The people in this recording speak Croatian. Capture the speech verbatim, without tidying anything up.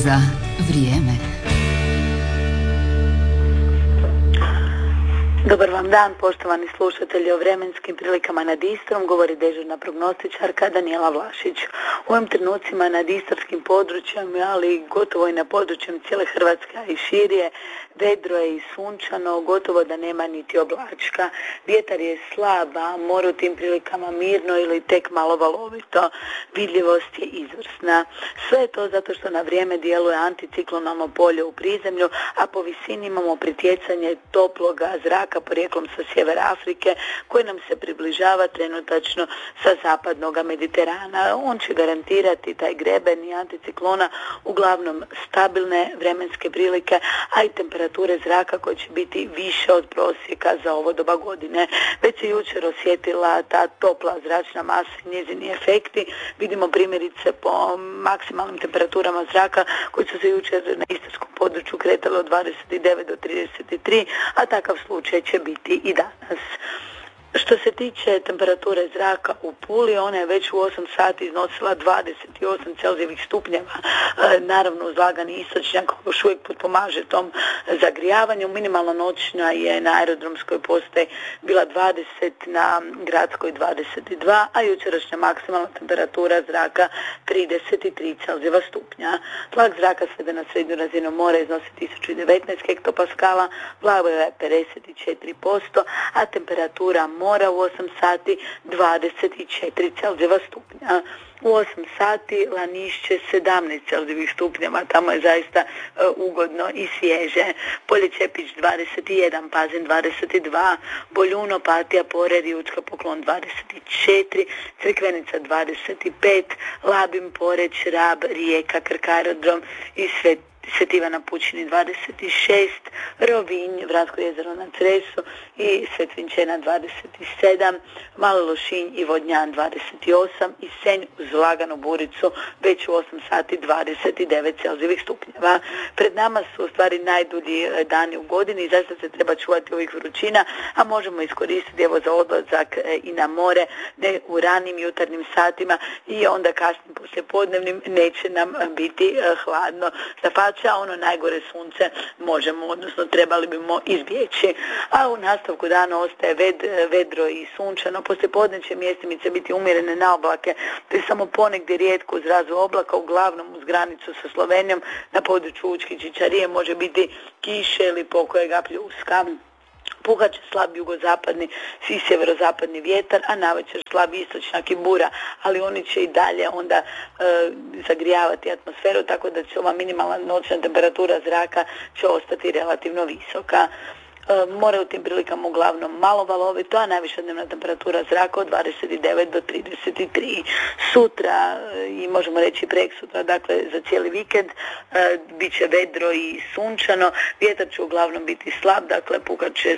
za vrijeme. Dobar vam dan, poštovani slušatelji. O vremenskim prilikama nad Istrom govori dežurna prognostičarka Danijela Vlašić. U ovim trenucima nad istarskim područjem, ali gotovo i na područjem cijele Hrvatske, a i širije, vedro je i sunčano, gotovo da nema niti oblačka. Vjetar je slab, a more u tim prilikama mirno ili tek malo valovito. Vidljivost je izvrsna. Sve je to zato što na vrijeme djeluje anticiklonalno polje u prizemlju, a po visini imamo pritjecanje toploga zraka porijeklom sa sjevera Afrike, koji nam se približava trenutačno sa zapadnog Mediterana. On će garantirati taj greben i anticiklona uglavnom stabilne vremenske prilike, a i temperature zraka koje će biti više od prosjeka za ovo doba godine. Već se jučer osjetila ta topla zračna masa i njezini efekti. Vidimo primjerice po maksimalnim temperaturama zraka koji su se jučer na istarskom području kretali od dvadeset devet do trideset tri, a takav slučaj će biti i danas. Što se tiče temperature zraka u Puli, ona je već u osam sati iznosila dvadeset osam Celzijevih stupnjeva. E, naravno, uz lagani istočnjak još uvijek potpomaže tom zagrijavanju. Minimalna noćna je na aerodromskoj postaji bila dvadeset, na gradskoj dvadeset dva, a jučerašnja maksimalna temperatura zraka trideset tri Celzijeva stupnja. Tlak zraka svede na srednju razinu mora iznosi tisuću devetnaest hektopaskala, vlago je pedeset četiri posto, a temperatura mora u osam sati dvadeset četiri Celzijeva stupnja. U osam sati Lanišće sedamnaest Celzijevih stupnjeva, tamo je zaista uh, ugodno i svježe. Polje Čepić dvadeset jedan, Pazin dvadeset dva, Boljun, Opatija, Porer i Učka, Poklon dvadeset četiri, Crikvenica dvadeset pet, Labin, Poreć, Rab, Rijeka, Krk aerodrom i Svet Svet Ivan na Pučini dvadeset šest, Rovinj, Vransko jezero na Cresu i Svet Vinčena dvadeset sedam, Mali Lošinj i Vodnjan dvadeset osam i Senj uz laganu buricu već u osam sati dvadeset devet Celzijevih stupnjeva. Pred nama su u stvari najdulji dani u godini i zaista se treba čuvati ovih vrućina, a možemo iskoristiti evo za odlazak i na more, ne u ranim jutarnjim satima i onda kasnim poslijepodnevnim neće nam biti hladno. Zapače, a ono najgore sunce možemo, odnosno trebali bimo izbjeći. A u nastavku dana ostaje ved, vedro i sunčano. Poslijepodne će mjestimice biti umjerene na oblake, te samo ponegdje rijetko uz razvoj oblaka, uglavnom uz granicu sa Slovenijom. Na području Učke Čičarije može biti kiše ili pokojega pljuska. Puhat će slab jugozapadni i sjeverozapadni vjetar, a navečer slab istočnjak i bura, ali oni će i dalje onda e, zagrijavati atmosferu, tako da će ova minimalna noćna temperatura zraka će ostati relativno visoka. E, more u tim prilikama uglavnom malo valovito, a najviša dnevna temperatura zraka od dvadeset devet do trideset tri. Sutra e, i možemo reći preksutra, dakle za cijeli vikend, e, bit će vedro i sunčano, vjetar će uglavnom biti slab, dakle puhat će